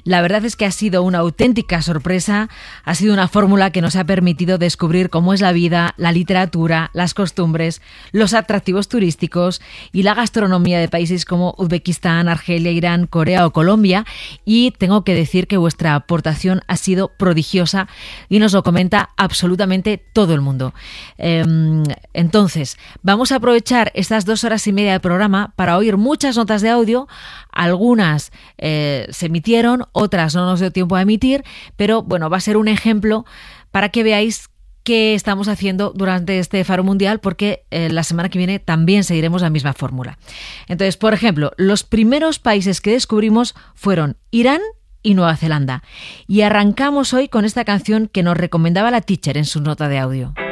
La verdad es que ha sido una auténtica sorpresa, ha sido una fórmula que nos ha permitido descubrir cómo es la vida, la literatura, las costumbres, los atractivos turísticos y la gastronomía de países como Uzbekistán, Argelia, Irán, Corea o Colombia, y tengo que decir que vuestra aportación ha sido prodigiosa y nos lo comenta absolutamente todo el mundo. Entonces, vamos a aprovechar estas 2 horas y media de programa para oír muchas notas de audio. Algunas se emitieron, otras no nos dio tiempo a emitir, pero bueno, va a ser un ejemplo para que veáis qué estamos haciendo durante este Faro Mundial, porque la semana que viene también seguiremos la misma fórmula. Entonces, por ejemplo, los primeros países que descubrimos fueron Irán y Nueva Zelanda. Y arrancamos hoy con esta canción que nos recomendaba la teacher en su nota de audio.